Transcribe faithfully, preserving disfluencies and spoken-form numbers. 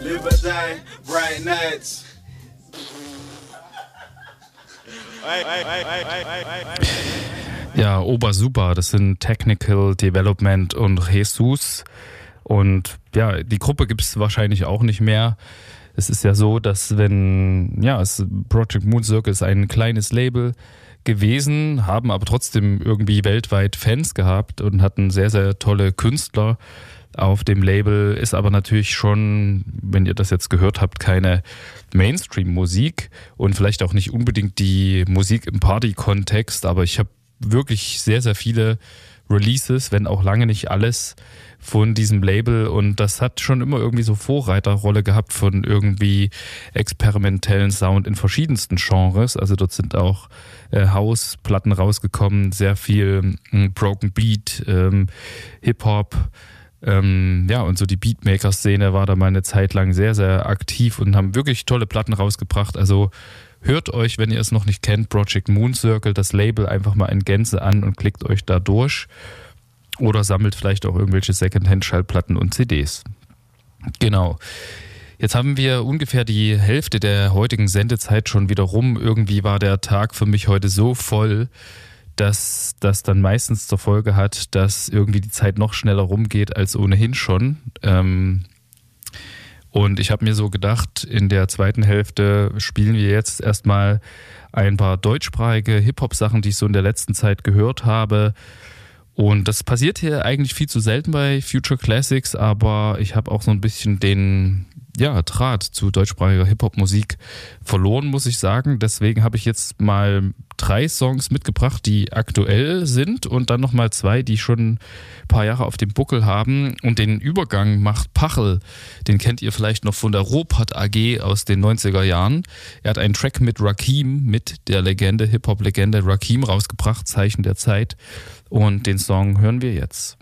Live or die, bright nights. Ja, Obersuper, das sind Technical Development und Jesus. Und ja, die Gruppe gibt es wahrscheinlich auch nicht mehr. Es ist ja so, dass wenn, ja, es, Project Moon Circle ist ein kleines Label gewesen, haben aber trotzdem irgendwie weltweit Fans gehabt und hatten sehr, sehr tolle Künstler auf dem Label. Ist aber natürlich schon, wenn ihr das jetzt gehört habt, keine Mainstream-Musik und vielleicht auch nicht unbedingt die Musik im Party-Kontext, aber ich habe wirklich sehr, sehr viele Releases, wenn auch lange nicht alles von diesem Label, und das hat schon immer irgendwie so Vorreiterrolle gehabt von irgendwie experimentellen Sound in verschiedensten Genres. Also dort sind auch äh, House-Platten rausgekommen, sehr viel äh, Broken Beat, ähm, Hip-Hop, ähm, ja, und so die Beatmaker-Szene war da mal eine Zeit lang sehr, sehr aktiv und haben wirklich tolle Platten rausgebracht. Also hört euch, wenn ihr es noch nicht kennt, Project Moon Circle, das Label einfach mal in Gänze an und klickt euch da durch. Oder sammelt vielleicht auch irgendwelche Secondhand-Schallplatten und C Ds. Genau. Jetzt haben wir ungefähr die Hälfte der heutigen Sendezeit schon wieder rum. Irgendwie war der Tag für mich heute so voll, dass das dann meistens zur Folge hat, dass irgendwie die Zeit noch schneller rumgeht als ohnehin schon. Ähm Und ich habe mir so gedacht, in der zweiten Hälfte spielen wir jetzt erstmal ein paar deutschsprachige Hip-Hop-Sachen, die ich so in der letzten Zeit gehört habe. Und das passiert hier eigentlich viel zu selten bei Future Classics, aber ich habe auch so ein bisschen den ja, Draht zu deutschsprachiger Hip-Hop-Musik verloren, muss ich sagen. Deswegen habe ich jetzt mal drei Songs mitgebracht, die aktuell sind und dann nochmal zwei, die schon ein paar Jahre auf dem Buckel haben. Und den Übergang macht Pachel. Den kennt ihr vielleicht noch von der Robot A G aus den neunziger Jahren. Er hat einen Track mit Rakim, mit der Legende, Hip-Hop-Legende Rakim rausgebracht, Zeichen der Zeit. Und den Song hören wir jetzt.